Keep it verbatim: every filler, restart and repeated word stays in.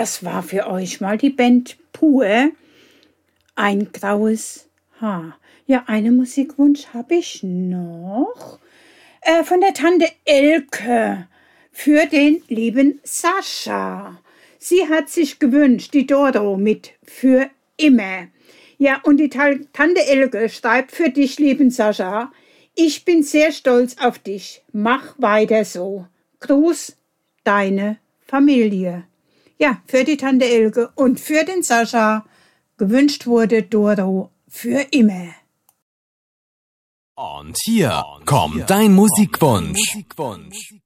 das war für euch mal die Band Pur. Ein graues Haar. Ja, einen Musikwunsch habe ich noch. Äh, von der Tante Elke für den lieben Sascha. Sie hat sich gewünscht, die Doro mit für immer. Ja, und die Tante Elke schreibt für dich, lieben Sascha, ich bin sehr stolz auf dich. Mach weiter so. Gruß, deine Familie. Ja, für die Tante Elke und für den Sascha gewünscht wurde Doro für immer. Und hier kommt dein Musikwunsch.